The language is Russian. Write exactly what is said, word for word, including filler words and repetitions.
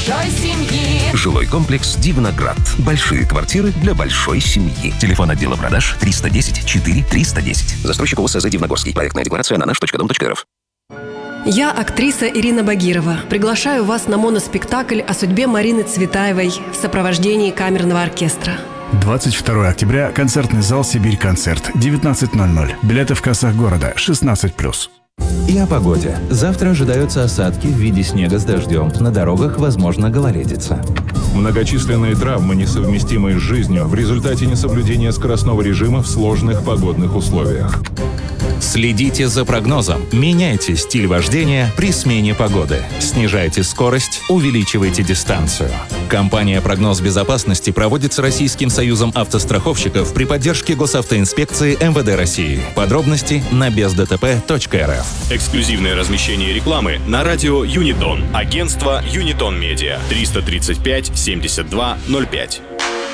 большой семьи. Жилой комплекс «Дивноград». Большие квартиры для большой семьи. Телефон отдела продаж триста десять четыре триста десять. Застройщик ОСЗ «Дивногорский». Проектная декларация на наш точка дом точка эр эф. Я актриса Ирина Багирова. Приглашаю вас на моноспектакль о судьбе Марины Цветаевой в сопровождении камерного оркестра. двадцать второго октября. Концертный зал «Сибирь-концерт». девятнадцать ноль ноль. Билеты в кассах города. шестнадцать плюс. И о погоде. Завтра ожидаются осадки в виде снега с дождем. На дорогах возможна гололедица. Многочисленные травмы, несовместимые с жизнью, в результате несоблюдения скоростного режима в сложных погодных условиях. Следите за прогнозом. Меняйте стиль вождения при смене погоды. Снижайте скорость, увеличивайте дистанцию. Компания «Прогноз безопасности» проводится Российским союзом автостраховщиков при поддержке Госавтоинспекции эм вэ дэ России. Подробности на без дэ тэ пэ точка эр эф. Эксклюзивное размещение рекламы на радио Юнитон. Агентство Юнитон Медиа. триста тридцать пять семьдесят два ноль пять.